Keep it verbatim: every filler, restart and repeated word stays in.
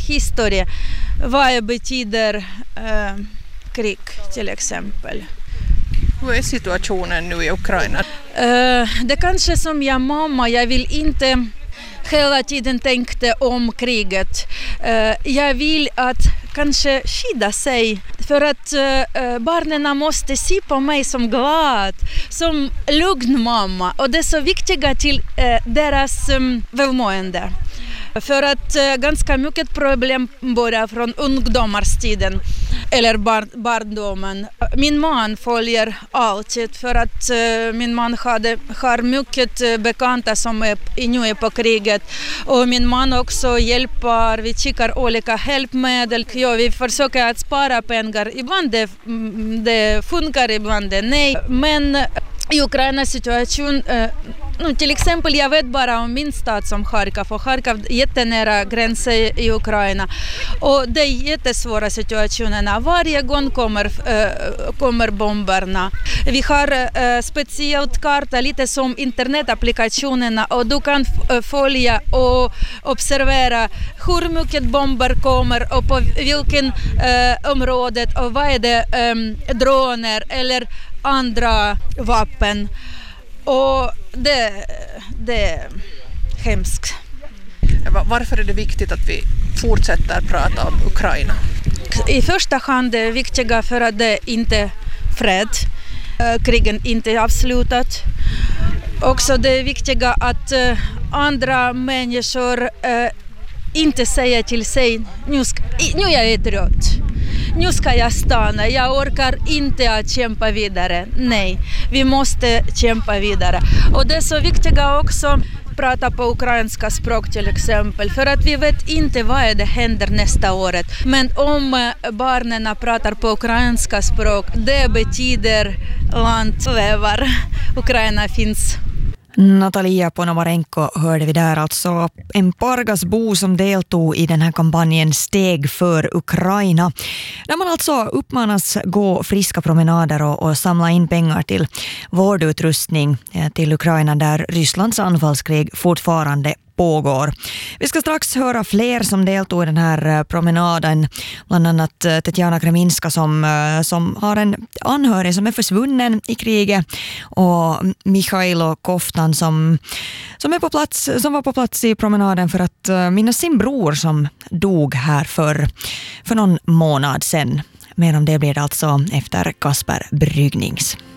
historia. Vad betyder uh, krig till exempel? Hur är situationen nu i Ukraina? Uh, det kanske som jag mamma, jag vill inte hela tiden tänkte om kriget. Uh, jag vill att kanske skydda sig för att uh, barnen måste se på mig som glad, som lugn mamma. Och det är så viktigt till uh, deras um, välmående. För att uh, ganska mycket problem börjar från ungdomarstiden eller bar- barndomen. Min man följer alltid för att uh, min man hade, har mycket uh, bekanta som är nu är på kriget. Och min man också hjälper, vi kikar olika hjälpmedel. Ja, vi försöker att spara pengar. Ibland det, det funkar, ibland det nej. Men i Ukrainas situation, uh, nu, till exempel jag vet bara om min stad som Kharkov, och Kharkov är jättenära gränsen i Ukraina. Och det är jättesvåra situationerna. Varje gång kommer, äh, kommer bomberna. Vi har äh, speciellt karta, lite som internetapplikationerna, och du kan f- följa och observera hur mycket bomber kommer och på vilken äh, område och vad är det äh, droner eller andra vapen. Och det, det är hemskt. Varför är det viktigt att vi fortsätter prata om Ukraina? I första hand är det viktiga för att det inte är fred. Krigen inte är avslutat. Också det är viktiga att andra människor inte säger till sig nu, ska, nu är jag trött. Nu ska jag stanna, jag orkar inte att kämpa vidare. Nej, vi måste kämpa vidare. Och det är så viktigt också att prata på ukrainska språk till exempel. För att vi vet inte vad det händer nästa år. Men om barnen pratar på ukrainska språk, det betyder land lever. Ukraina finns. Natalia Ponomarenko hörde vi där, alltså en Pargasbo som deltog i den här kampanjen Steg för Ukraina. Där man alltså uppmanas gå friska promenader och, och samla in pengar till vårdutrustning till Ukraina där Rysslands anfallskrig fortfarande pågår. Vi ska strax höra fler som deltog i den här promenaden, bland annat Tetjana Kreminska som, som har en anhörig som är försvunnen i kriget, och Mikhailo Koftan som, som, är på plats, som var på plats i promenaden för att minnas sin bror som dog här för, för någon månad sedan. Mer om det blir det alltså efter Kasper Brygnings.